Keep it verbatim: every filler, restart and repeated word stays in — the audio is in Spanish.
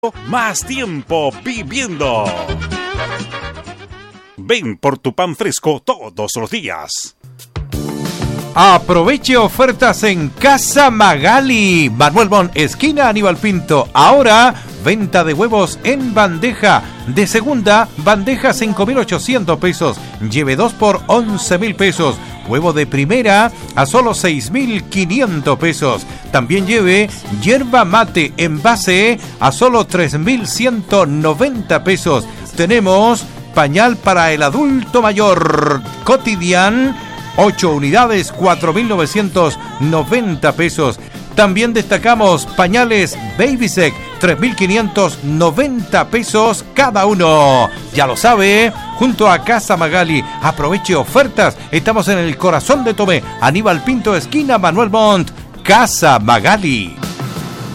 Más tiempo viviendo. Ven por tu pan fresco todos los días. Aproveche ofertas en Casa Magali, Manuel Montt, esquina Aníbal Pinto. Ahora, venta de huevos en bandeja. De segunda, bandeja cinco mil ochocientos pesos. Lleve dos por once mil pesos. Huevo de primera a solo seis mil quinientos pesos. También lleve yerba mate en base a solo tres mil ciento noventa pesos. Tenemos pañal para el adulto mayor Cotidian, ocho unidades, cuatro mil novecientos noventa pesos. También destacamos pañales Babysec, tres mil quinientos noventa pesos cada uno. Ya lo sabe, junto a Casa Magali. Aproveche ofertas. Estamos en el corazón de Tomé, Aníbal Pinto, esquina Manuel Montt. Casa Magali.